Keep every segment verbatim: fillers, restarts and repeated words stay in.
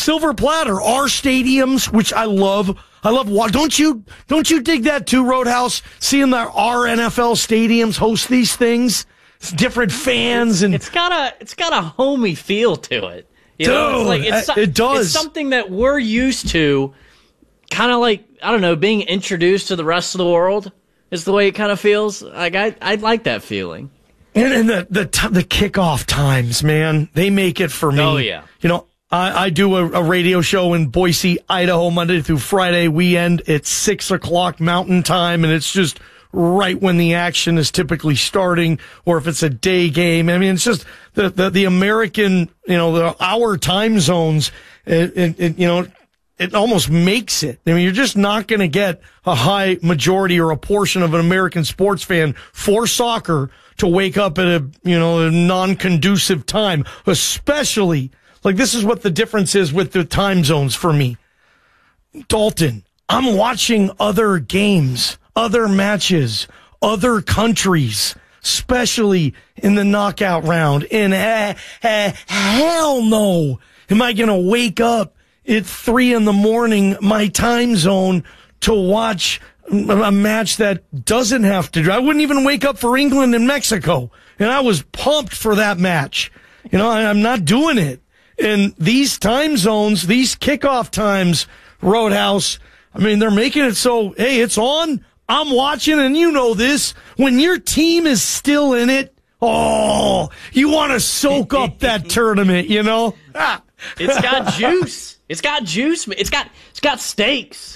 silver platter. Our stadiums, which I love. I love. Don't you? Don't you dig that too, Roadhouse? Seeing that our N F L stadiums host these things, it's different fans, and it's got a it's got a homey feel to it. You Dude, know, it's like, it's, it does. It's something that we're used to. Kind of like, I don't know, being introduced to the rest of the world is the way it kind of feels. Like I, I like that feeling. And, and the the t- the kickoff times, man, they make it for me. Oh yeah. You know, I, I do a, a radio show in Boise, Idaho, Monday through Friday. We end at six o'clock Mountain Time, and it's just right when the action is typically starting, or if it's a day game. I mean, it's just the the, the American, you know, the our time zones. It, it, it you know. It almost makes it. I mean, you're just not going to get a high majority or a portion of an American sports fan for soccer to wake up at a, you know, a non-conducive time, especially, like, this is what the difference is with the time zones for me. Dalton, I'm watching other games, other matches, other countries, especially in the knockout round. And uh, uh, hell no, am I going to wake up at three in the morning, my time zone, to watch a match that doesn't have to. I wouldn't even wake up for England and Mexico, and I was pumped for that match. You know, I, I'm not doing it. And these time zones, these kickoff times, Roadhouse, I mean, they're making it so, hey, it's on, I'm watching, and you know this, when your team is still in it, oh, you want to soak up that tournament, you know? Ah. It's got juice. It's got juice. It's got it's got stakes.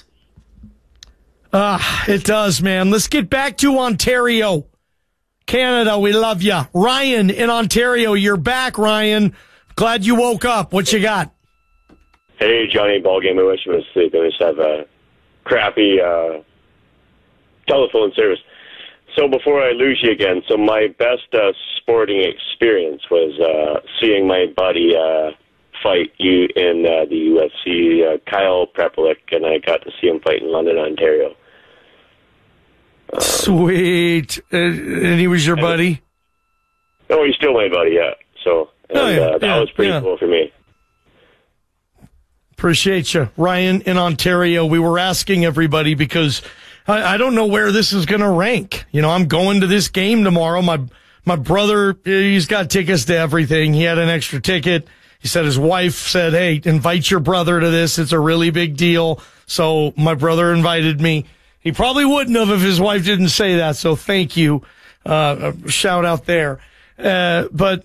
Ah, uh, it does, man. Let's get back to Ontario, Canada. We love you, Ryan in Ontario. You're back, Ryan. Glad you woke up. What you got? Hey, Johnny. Ball game. I wish I was asleep. I just have a crappy uh, telephone service. So before I lose you again, so my best uh, sporting experience was uh, seeing my buddy. Uh, fight you in uh, the U F C, uh, Kyle Prepelic, and I got to see him fight in London, Ontario. Um, Sweet. Uh, and he was your buddy? Oh, he's still my buddy, yeah. So and, oh, yeah, uh, that yeah, was pretty yeah. cool for me. Appreciate you. Ryan in Ontario, we were asking everybody because I, I don't know where this is going to rank. You know, I'm going to this game tomorrow. My, my brother, he's got tickets to everything. He had an extra ticket. He said his wife said, hey, invite your brother to this. It's a really big deal. So my brother invited me. He probably wouldn't have if his wife didn't say that. So thank you. Uh, shout out there. Uh, but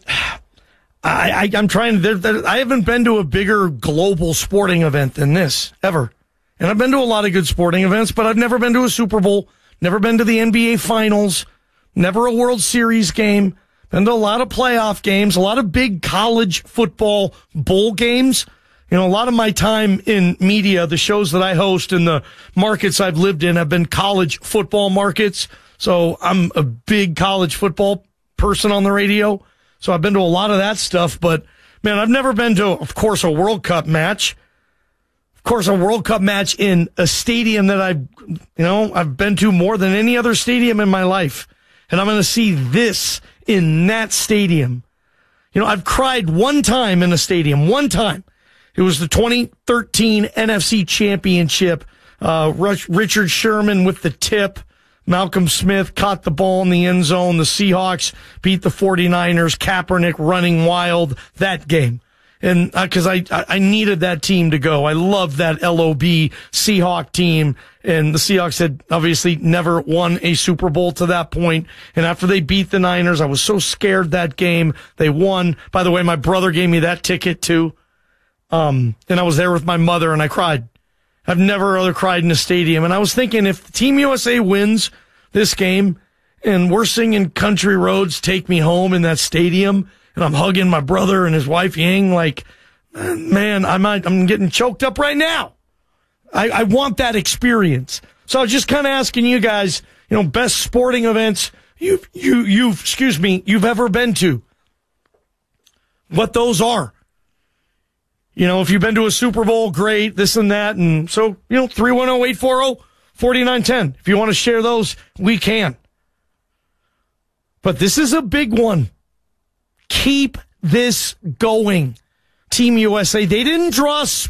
I, I, I'm trying to, there, there, I haven't been to a bigger global sporting event than this ever. And I've been to a lot of good sporting events, but I've never been to a Super Bowl, never been to the N B A finals, never a World Series game. Been to a lot of playoff games, a lot of big college football bowl games. You know, a lot of my time in media, the shows that I host and the markets I've lived in have been college football markets. So I'm a big college football person on the radio. So I've been to a lot of that stuff. But, man, I've never been to, of course, a World Cup match. Of course, a World Cup match in a stadium that I've, you know, I've been to more than any other stadium in my life. And I'm going to see this in that stadium. You know, I've cried one time in a stadium, one time. It was the twenty thirteen N F C Championship. Uh, Richard Sherman with the tip. Malcolm Smith caught the ball in the end zone. The Seahawks beat the forty-niners. Kaepernick running wild. That game. And because uh, I, I needed that team to go. I loved that L O B Seahawk team. And the Seahawks had obviously never won a Super Bowl to that point. And after they beat the Niners, I was so scared that game. They won. By the way, my brother gave me that ticket too. Um, and I was there with my mother and I cried. I've never other cried in a stadium. And I was thinking if Team U S A wins this game and we're singing Country Roads, Take Me Home in that stadium, and I'm hugging my brother and his wife Yang, like, man, I might, I'm getting choked up right now. I, I want that experience. So I was just kind of asking you guys, you know, best sporting events you've, you, you've, excuse me, you've ever been to. What those are. You know, if you've been to a Super Bowl, great, this and that. And so, you know, three one zero, eight four zero, four nine one zero. If you want to share those, we can. But this is a big one. Keep this going. Team U S A, they didn't draw